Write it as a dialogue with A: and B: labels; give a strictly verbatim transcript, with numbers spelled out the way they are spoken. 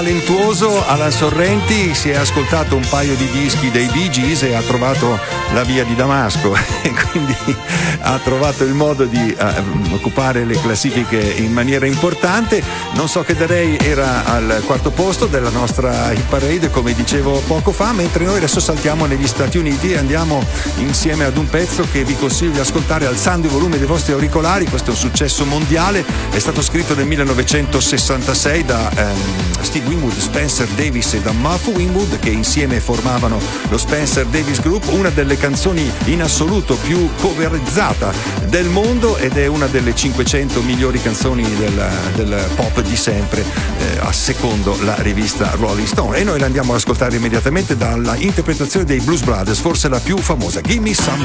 A: Talentuoso Alan Sorrenti si è ascoltato un paio di dischi dei Bee Gees e ha trovato la via di Damasco e quindi ha trovato il modo di uh, occupare le classifiche in maniera importante. Non so che darei era al quarto posto della nostra hit parade, come dicevo poco fa, mentre noi adesso saltiamo negli Stati Uniti e andiamo insieme ad un pezzo che vi consiglio di ascoltare alzando il volume dei vostri auricolari. Questo è un successo mondiale, è stato scritto nel millenovecentosessantasei da um, Steve Winwood, Spencer Davis e da Muff Winwood, che insieme formavano lo Spencer Davis Group, una delle canzoni in assoluto più coverizzata del mondo ed è una delle cinquecento migliori canzoni del, del pop di sempre, eh, a secondo la rivista Rolling Stone. E noi la andiamo ad ascoltare immediatamente dalla interpretazione dei Blues Brothers, forse la più famosa, Give Me Some